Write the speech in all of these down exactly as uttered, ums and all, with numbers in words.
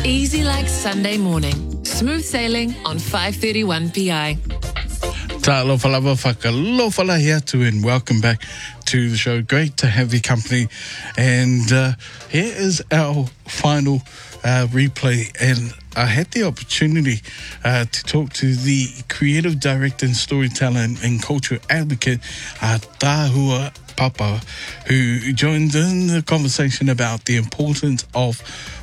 Easy like Sunday morning. Smooth sailing on five thirty-one P I. Ta'alofa lava whakalofa lahi atu, and welcome back to the show. Great to have your company. And uh, here is our final uh, replay. And I had the opportunity uh, to talk to the creative director and storyteller and, and cultural advocate, uh, Tahua Papa, who joined in the conversation about the importance of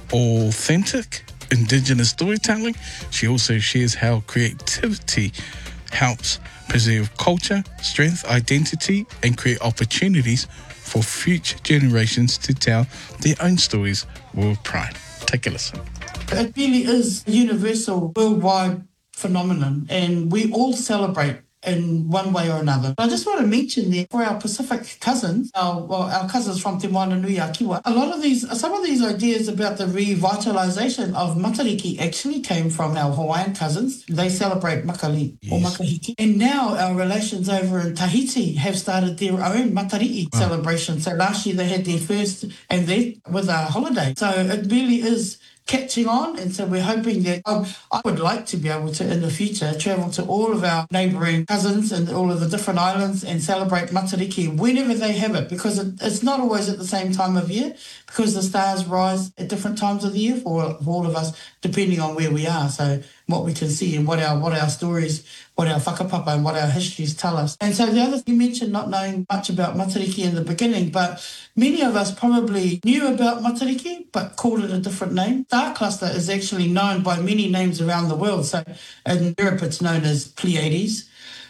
authentic Indigenous storytelling. She also shares how creativity helps preserve culture, strength, identity, and create opportunities for future generations to tell their own stories with pride. Take a listen. It really is a universal, worldwide phenomenon, and we all celebrate in one way or another. I just want to mention there, for our Pacific cousins, our, well, our cousins from Te Moananui-a-Kiwa, a lot of these, some of these ideas about the revitalisation of matariki actually came from our Hawaiian cousins. They celebrate Makali yes. or Makahiki. And now our relations over in Tahiti have started their own matariki wow. celebration. So last year they had their first, and they with a holiday. So it really is catching on, and so we're hoping that um, I would like to be able to in the future travel to all of our neighbouring cousins and all of the different islands and celebrate matariki whenever they have it, because it, it's not always at the same time of year, because the stars rise at different times of the year for, for all of us, depending on where we are. So what we can see and what our what our stories, what our whakapapa and what our histories tell us. And so the other thing you mentioned, not knowing much about matariki in the beginning, but many of us probably knew about matariki but called it a different name. Star cluster is actually known by many names around the world. So in Europe it's known as Pleiades.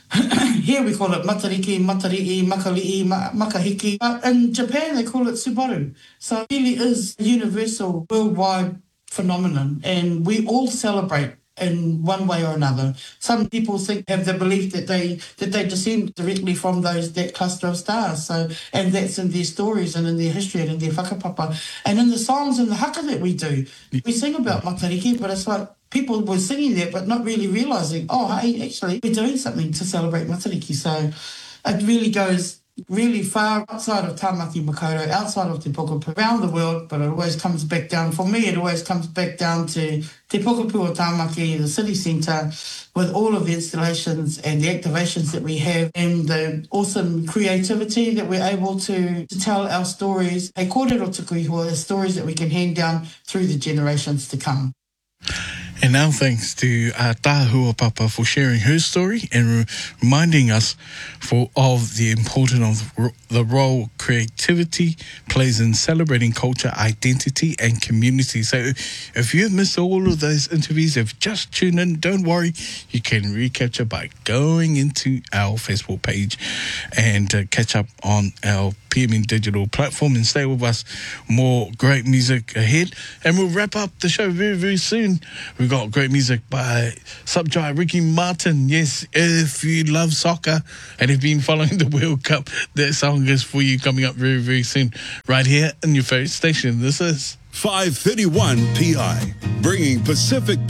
Here we call it matariki, matari'i, makali'i, makahiki. But in Japan they call it Subaru. So it really is a universal, worldwide phenomenon, and we all celebrate in one way or another. Some people think have the belief that they that they descend directly from those that cluster of stars. So, and that's in their stories and in their history and in their whakapapa. And in the songs and the haka that we do, we sing about matariki, but it's like people were singing that but not really realising, oh, hey, actually, we're doing something to celebrate matariki. So it really goes really far outside of Tāmaki Makaurau, outside of Te Pokapū, around the world, but it always comes back down, for me, it always comes back down to Te Pokapū o Tāmaki, the city centre, with all of the installations and the activations that we have and the awesome creativity that we're able to, to tell our stories, e kōrero tuku iho, the stories that we can hand down through the generations to come. And now thanks to uh, Tahua Papa for sharing her story and re- reminding us for of the importance of the role creativity plays in celebrating culture, identity and community. So if you've missed all of those interviews, if just tuned in, don't worry, you can recapture by going into our Facebook page and uh, catch up on our P M N Digital platform and stay with us. More great music ahead, and we'll wrap up the show very, very soon. We've got great music by Subgiant Ricky Martin. Yes, if you love soccer and have been following the World Cup, that song is for you, coming up very, very soon, right here in your favourite station. This is five thirty-one P I, bringing Pacific